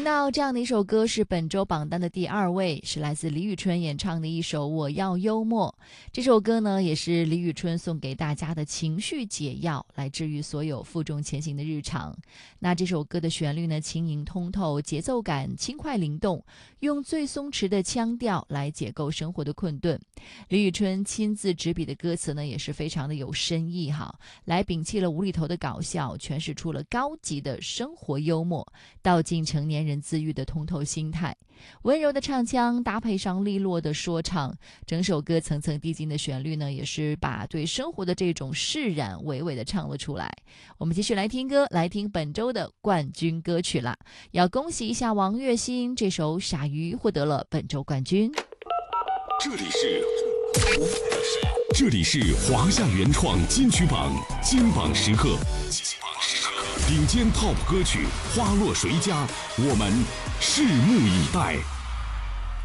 到这样的一首歌是本周榜单的第2位，是来自李宇春演唱的一首《我要幽默》。这首歌呢，也是李宇春送给大家的情绪解药，来治愈所有负重前行的日常。那这首歌的旋律呢，轻盈通透，节奏感轻快灵动，用最松弛的腔调来解构生活的困顿。李宇春亲自执笔的歌词呢，也是非常的有深意哈，来摒弃了无厘头的搞笑，诠释出了高级的生活幽默，道尽成年人自愈的通透心态。温柔的唱腔搭配上利落的说唱，整首歌层层递进的旋律呢，也是把对生活的这种释然娓娓的唱了出来。我们继续来听歌，来听本周的冠军歌曲啦！要恭喜一下王栎鑫，这首《傻鱼》获得了本周冠军。 这里是华夏原创金曲榜金榜时刻，顶尖 TOP 歌曲花落谁家，我们拭目以待。